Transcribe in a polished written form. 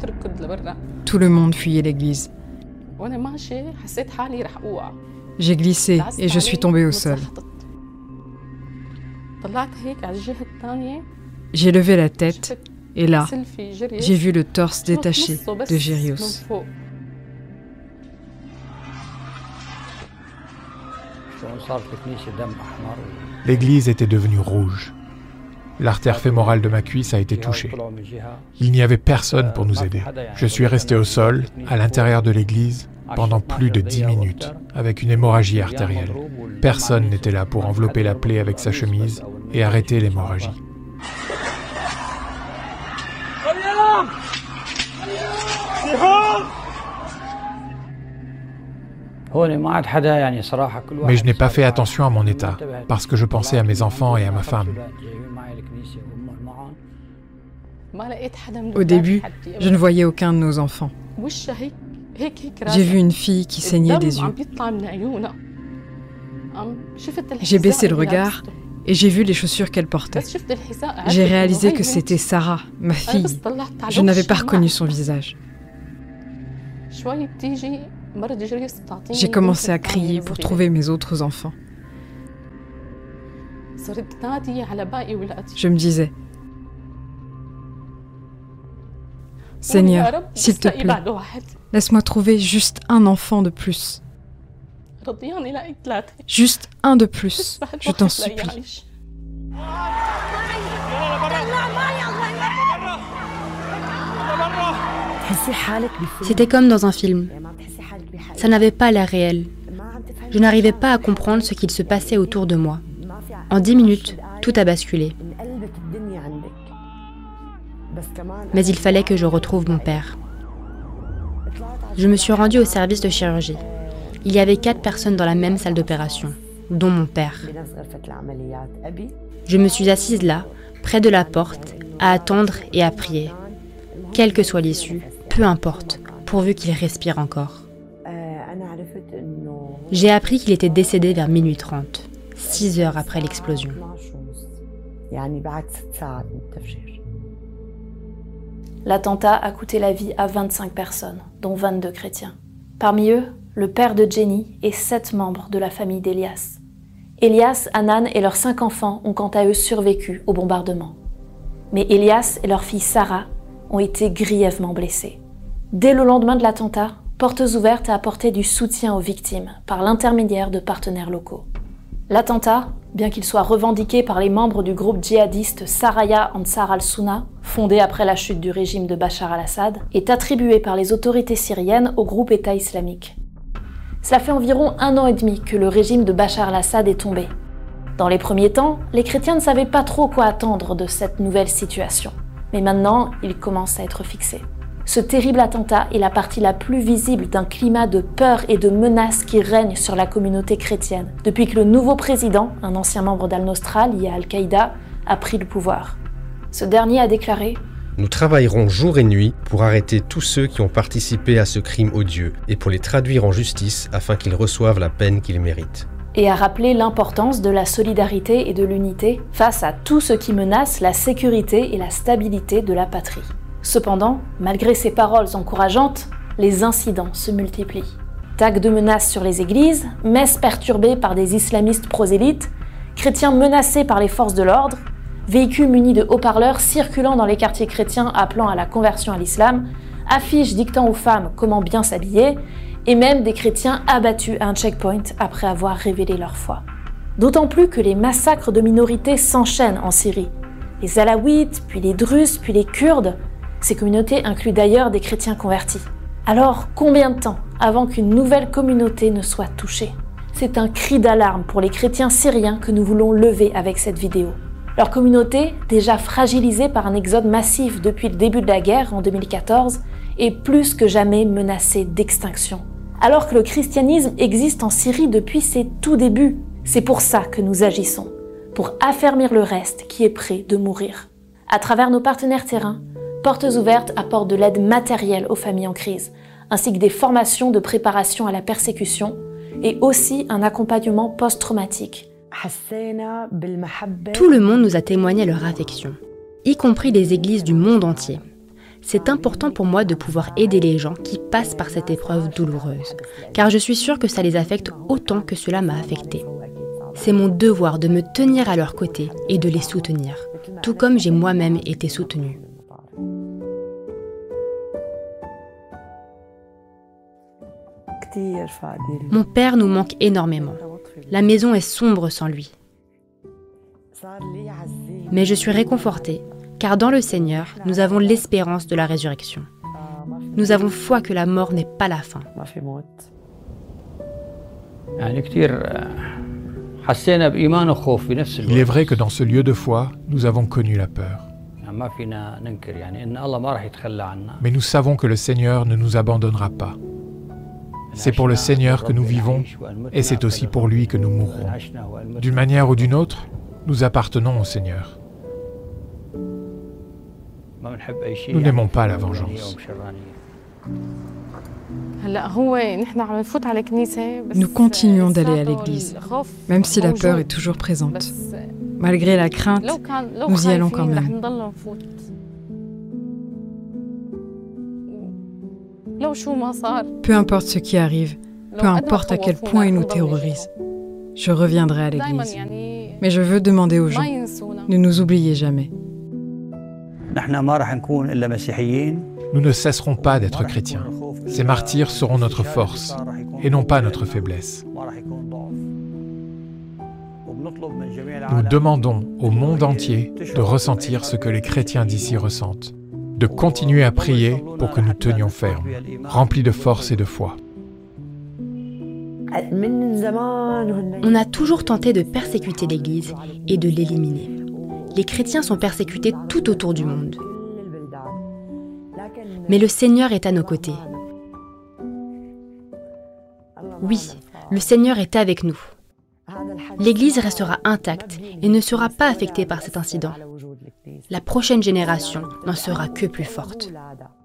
Tout le monde fuyait l'église. J'ai glissé et je suis tombée au sol. J'ai levé la tête et là, j'ai vu le torse détaché de Gérios. L'église était devenue rouge. L'artère fémorale de ma cuisse a été touchée. Il n'y avait personne pour nous aider. Je suis resté au sol, à l'intérieur de l'église, pendant plus de 10 minutes, avec une hémorragie artérielle. Personne n'était là pour envelopper la plaie avec sa chemise et arrêter l'hémorragie. Mais je n'ai pas fait attention à mon état, parce que je pensais à mes enfants et à ma femme. Au début, je ne voyais aucun de nos enfants. J'ai vu une fille qui saignait des yeux. J'ai baissé le regard et j'ai vu les chaussures qu'elle portait. J'ai réalisé que c'était Sarah, ma fille. Je n'avais pas reconnu son visage. J'ai commencé à crier pour trouver mes autres enfants. Je me disais, Seigneur, s'il te plaît, laisse-moi trouver juste un enfant de plus. Juste un de plus, je t'en supplie. C'était comme dans un film. Ça n'avait pas l'air réel. Je n'arrivais pas à comprendre ce qu'il se passait autour de moi. En 10 minutes, tout a basculé. Mais il fallait que je retrouve mon père. Je me suis rendue au service de chirurgie. Il y avait 4 personnes dans la même salle d'opération, dont mon père. Je me suis assise là, près de la porte, à attendre et à prier. Quelle que soit l'issue, peu importe, pourvu qu'il respire encore. J'ai appris qu'il était décédé vers minuit 30, 6 heures après l'explosion. L'attentat a coûté la vie à 25 personnes, dont 22 chrétiens. Parmi eux, le père de Jenny et 7 membres de la famille d'Elias. Elias, Hanan et leurs 5 enfants ont quant à eux survécu au bombardement. Mais Elias et leur fille Sarah ont été grièvement blessés. Dès le lendemain de l'attentat, Portes Ouvertes a apporté du soutien aux victimes par l'intermédiaire de partenaires locaux. L'attentat, bien qu'il soit revendiqué par les membres du groupe djihadiste Saraya Ansar al-Sunna, fondé après la chute du régime de Bachar al-Assad, est attribué par les autorités syriennes au groupe État islamique. Cela fait environ 1 an et demi que le régime de Bachar al-Assad est tombé. Dans les premiers temps, les chrétiens ne savaient pas trop quoi attendre de cette nouvelle situation. Mais maintenant, ils commencent à être fixés. Ce terrible attentat est la partie la plus visible d'un climat de peur et de menace qui règne sur la communauté chrétienne depuis que le nouveau président, un ancien membre d'Al-Nosra lié à Al-Qaïda, a pris le pouvoir. Ce dernier a déclaré « Nous travaillerons jour et nuit pour arrêter tous ceux qui ont participé à ce crime odieux et pour les traduire en justice afin qu'ils reçoivent la peine qu'ils méritent. » et a rappelé l'importance de la solidarité et de l'unité face à tout ce qui menace la sécurité et la stabilité de la patrie. Cependant, malgré ces paroles encourageantes, les incidents se multiplient. Tags de menaces sur les églises, messes perturbées par des islamistes prosélytes, chrétiens menacés par les forces de l'ordre, véhicules munis de haut-parleurs circulant dans les quartiers chrétiens appelant à la conversion à l'islam, affiches dictant aux femmes comment bien s'habiller, et même des chrétiens abattus à un checkpoint après avoir révélé leur foi. D'autant plus que les massacres de minorités s'enchaînent en Syrie. Les Alaouites, puis les Druzes, puis les Kurdes. Ces communautés incluent d'ailleurs des chrétiens convertis. Alors, combien de temps avant qu'une nouvelle communauté ne soit touchée ? C'est un cri d'alarme pour les chrétiens syriens que nous voulons lever avec cette vidéo. Leur communauté, déjà fragilisée par un exode massif depuis le début de la guerre en 2014, est plus que jamais menacée d'extinction. Alors que le christianisme existe en Syrie depuis ses tout débuts, c'est pour ça que nous agissons, pour affermir le reste qui est prêt de mourir. À travers nos partenaires terrains, Portes Ouvertes apporte de l'aide matérielle aux familles en crise, ainsi que des formations de préparation à la persécution et aussi un accompagnement post-traumatique. Tout le monde nous a témoigné leur affection, y compris des églises du monde entier. C'est important pour moi de pouvoir aider les gens qui passent par cette épreuve douloureuse, car je suis sûre que ça les affecte autant que cela m'a affecté. C'est mon devoir de me tenir à leur côté et de les soutenir, tout comme j'ai moi-même été soutenue. Mon père nous manque énormément. La maison est sombre sans lui. Mais je suis réconfortée, car dans le Seigneur, nous avons l'espérance de la résurrection. Nous avons foi que la mort n'est pas la fin. Il est vrai que dans ce lieu de foi, nous avons connu la peur. Mais nous savons que le Seigneur ne nous abandonnera pas. C'est pour le Seigneur que nous vivons et c'est aussi pour lui que nous mourrons. D'une manière ou d'une autre, nous appartenons au Seigneur. Nous n'aimons pas la vengeance. Nous continuons d'aller à l'église, même si la peur est toujours présente. Malgré la crainte, nous y allons quand même. Peu importe ce qui arrive, peu importe à quel point il nous terrorise, je reviendrai à l'église. Mais je veux demander aux gens, ne nous oubliez jamais. Nous ne cesserons pas d'être chrétiens. Ces martyrs seront notre force et non pas notre faiblesse. Nous demandons au monde entier de ressentir ce que les chrétiens d'ici ressentent, de continuer à prier pour que nous tenions ferme, remplis de force et de foi. On a toujours tenté de persécuter l'Église et de l'éliminer. Les chrétiens sont persécutés tout autour du monde. Mais le Seigneur est à nos côtés. Oui, le Seigneur est avec nous. L'Église restera intacte et ne sera pas affectée par cet incident. La prochaine génération n'en sera que plus forte.